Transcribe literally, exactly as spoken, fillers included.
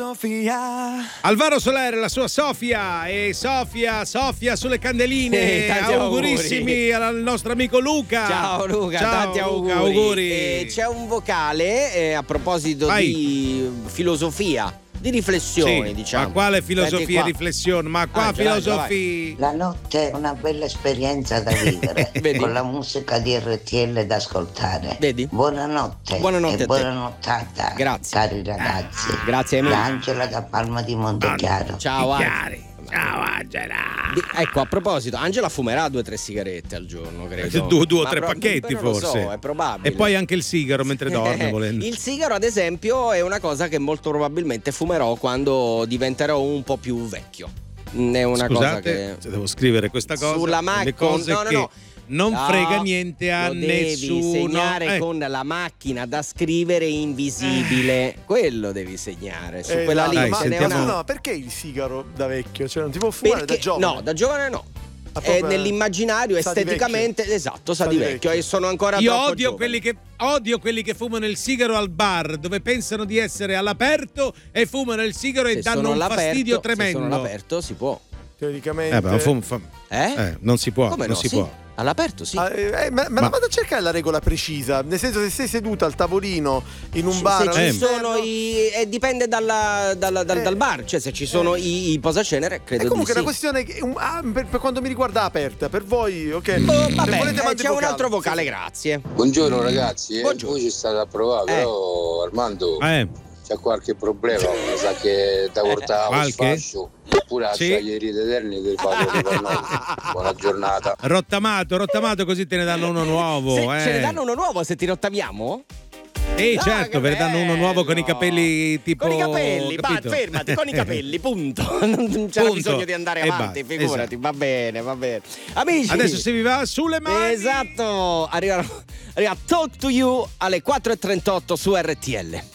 filosofia. Alvaro Soler, la sua Sofia, e Sofia, Sofia sulle candeline. Eh, tanti augurissimi auguri. al nostro amico Luca. Ciao Luca, Ciao, tanti auguri. Luca, auguri. Eh, c'è un vocale eh, a proposito Vai. di filosofia, di riflessione, Sì, diciamo. ma quale filosofia Senti e qua. riflessione? Ma qua Ah, ce l'hai, ce l'hai. filosofia. La notte è una bella esperienza da vivere, Vedi? con la musica di R T L da ascoltare. Vedi? Buonanotte, Buonanotte a e te. buona nottata, Grazie. cari ragazzi. Grazie Da mille. Angela da Palma di Montechiaro. Ciao Angela. Chiari. Ciao Angela. Di- Ecco, a proposito, Angela fumerà due o tre sigarette al giorno, credo. Due, due o Ma tre pro- pacchetti non lo forse. so, è probabile. E poi anche il sigaro mentre dorme, Eh, volendo. Il sigaro, ad esempio, è una cosa che molto probabilmente fumerò quando diventerò un po' più vecchio. Mm, È una cosa Scusate, che se devo scrivere questa cosa. sulla le macchina, cose no, no, che no. non No, frega niente a lo nessuno. devi segnare Eh, con la macchina da scrivere invisibile. Quello devi segnare su Eh, quella no, lì. dai, ma, ce n'è sentiamo- ma una- no, perché il sigaro da vecchio? Cioè non ti può fumare Perché- da giovane? No, da giovane no. Ah, È proprio- nell'immaginario, sa di esteticamente, esatto, sa, Sa di di vecchio. vecchio. E sono ancora Io troppo odio giovane. quelli, che, odio quelli che fumano il sigaro al bar, dove pensano di essere all'aperto e fumano il sigaro e Se danno sono un all'aperto- fastidio Se tremendo. sono all'aperto si può. Teoricamente. Eh, ma fum- fa- Eh? eh, non si può, Come non no? si Sì. può. All'aperto sì. Ah, eh, ma, ma, Ma- vado a cercare la regola precisa. Nel senso, se sei seduta al tavolino in un Se- bar, se ci all'esterno- sono i eh, dipende dalla- dalla- dal, Eh. dal bar, cioè se ci sono i, i posacenere credo è comunque di una sì. questione che, un- ah, per, per quanto mi riguarda aperta. Per voi, ok. Oh, Se vabbè, volete eh, mando c'è il un altro vocale, Sì. grazie. Buongiorno ragazzi, eh. Buongiorno. Voi ci state a provare, Eh. però Armando Eh, c'è qualche problema, mi sa che da portare allo Qualche? sfascio oppure a Sì. taglieri eterni del padre per noi. Buona giornata. rottamato, rottamato, così te ne danno uno nuovo. Se eh. ce ne danno uno nuovo se ti rottamiamo? Eh, Ah, certo, che ve ne danno uno nuovo con i bello. capelli tipo. Con i capelli, va, capito? fermati, con i capelli, punto. Non c'era Punto. bisogno di andare E avanti, basta, figurati, va bene, va bene. Amici, Adesso si vi va sulle mani. esatto, arriva, arriva Talk to You alle quattro e trentotto su R T L.